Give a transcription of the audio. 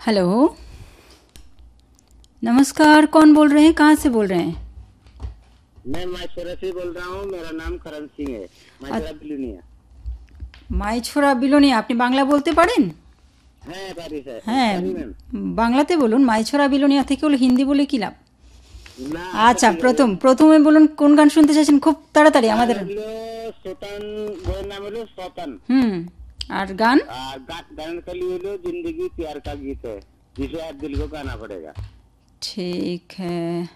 Hello, नमस्कार। कौन बोल रहे हैं, कहाँ से बोल रहे हैं? मैं माछोरा से बोल रहा हूँ। मेरा नाम करण सिंह है। माछोरा बिलुनिया। মাইছোড়া বিলোনিয়া। আপনি বাংলা বলতে পারেন? হ্যাঁ পারি স্যার, হ্যাঁ, পারি ম্যাম। বাংলাতে বলুন। মাইছোড়া বিলোনিয়া থেকে হলে হিন্দি বলে কি লাভ? না আচ্ছা আচ্ছা, ঠিক আছে। প্রথমে বলুন কোন গান শুনতে চাইছেন, খুব তাড়াতাড়ি গান আমাদের। হলো শতান, বইয়ের নাম হলো শতান। হুম, আর গান? আর গানের খালি হলো जिंदगी प्यार का गीत है जिसे आप दिल को गाना पड़ेगा। ঠিক হ্যাঁ।